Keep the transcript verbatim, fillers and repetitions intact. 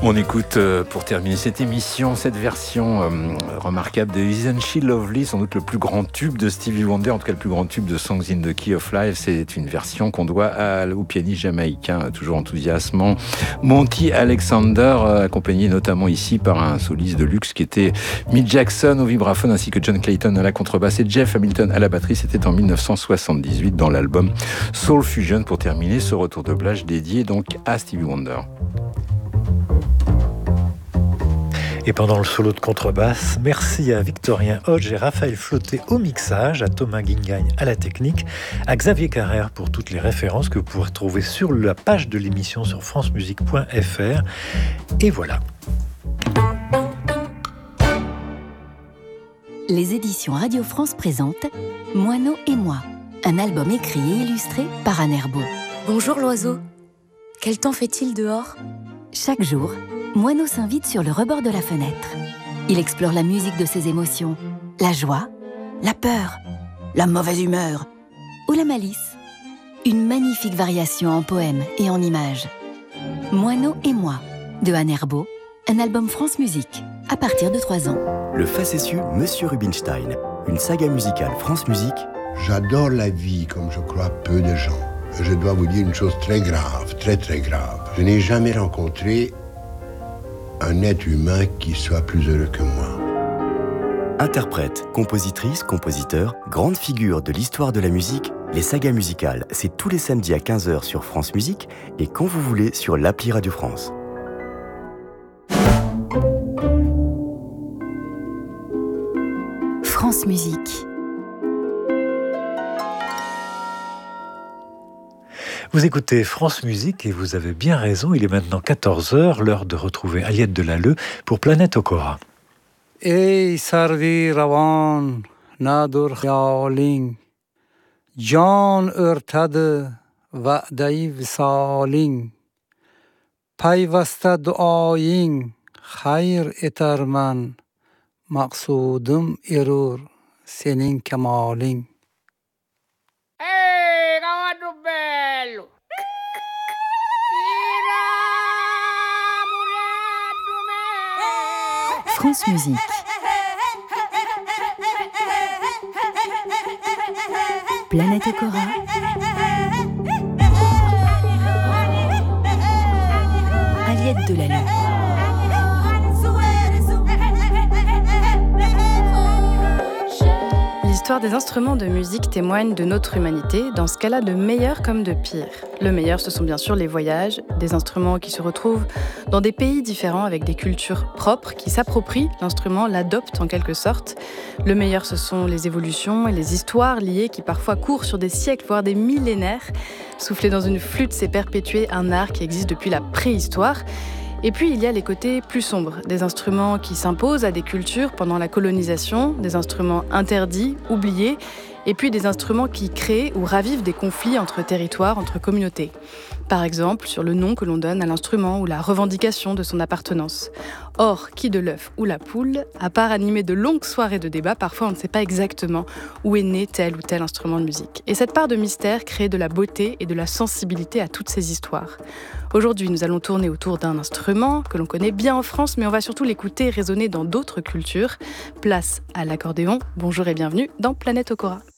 On écoute euh, pour terminer cette émission, cette version euh, remarquable de Isn't She Lovely, sans doute le plus grand tube de Stevie Wonder, en tout cas le plus grand tube de Songs in the Key of Life. C'est une version qu'on doit à, au pianiste jamaïcain, toujours enthousiasmant, Monty Alexander, euh, accompagné notamment ici par un soliste de luxe qui était Milt Jackson au vibraphone, ainsi que John Clayton à la contrebasse et Jeff Hamilton à la batterie. C'était en dix-neuf cent soixante-dix-huit dans l'album Soul Fusion, pour terminer ce retour de plage dédié donc à Stevie Wonder. Et pendant le solo de contrebasse, merci à Victorien Hodge et Raphaël Flauté au mixage, à Thomas Guingagne à la technique, à Xavier Carrère pour toutes les références que vous pourrez trouver sur la page de l'émission sur francemusique point f r. Et voilà. Les éditions Radio France présentent Moineau et moi, un album écrit et illustré par Anne Herbeau. Bonjour l'oiseau. Quel temps fait-il dehors ? Chaque jour, Moineau s'invite sur le rebord de la fenêtre. Il explore la musique de ses émotions, la joie, la peur, la mauvaise humeur ou la malice. Une magnifique variation en poèmes et en images. Moineau et moi, de Anne Herbeau, un album France Musique, à partir de trois ans. Le facétieux Monsieur Rubinstein, une saga musicale France Musique. J'adore la vie comme je crois peu de gens. Je dois vous dire une chose très grave, très très grave. Je n'ai jamais rencontré un être humain qui soit plus heureux que moi. Interprète, compositrice, compositeur, grande figure de l'histoire de la musique, les sagas musicales, c'est tous les samedis à quinze heures sur France Musique et quand vous voulez sur l'appli Radio France. France Musique. Vous écoutez France Musique et vous avez bien raison, il est maintenant quatorze heures, l'heure de retrouver Aliette Delalleux pour Planète Okora. Ey sarvi ravan nadur khayaling jan örtade va'dai visaling payvasta duoying khayr etarman maqsudum erur senin kemaling. Ehi, cavallo bello! France Musique. Planète Okora. Aliette Delalleux. L'histoire des instruments de musique témoigne de notre humanité, dans ce cas-là de meilleur comme de pire. Le meilleur, ce sont bien sûr les voyages, des instruments qui se retrouvent dans des pays différents avec des cultures propres, qui s'approprient l'instrument, l'adoptent en quelque sorte. Le meilleur, ce sont les évolutions et les histoires liées qui parfois courent sur des siècles, voire des millénaires. Souffler dans une flûte, c'est perpétuer un art qui existe depuis la préhistoire. Et puis, il y a les côtés plus sombres, des instruments qui s'imposent à des cultures pendant la colonisation, des instruments interdits, oubliés, et puis des instruments qui créent ou ravivent des conflits entre territoires, entre communautés. Par exemple, sur le nom que l'on donne à l'instrument ou la revendication de son appartenance. Or, qui de l'œuf ou la poule, à part animer de longues soirées de débat, parfois on ne sait pas exactement où est né tel ou tel instrument de musique. Et cette part de mystère crée de la beauté et de la sensibilité à toutes ces histoires. Aujourd'hui, nous allons tourner autour d'un instrument que l'on connaît bien en France, mais on va surtout l'écouter résonner dans d'autres cultures. Place à l'accordéon. Bonjour et bienvenue dans Planète Okora.